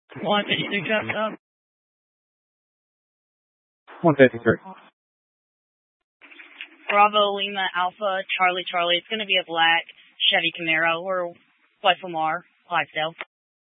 153 dropped up. 153. Bravo Lima Alpha Charlie Charlie. It's going to be a black Chevy Camaro or West Lamar, Clydesdale.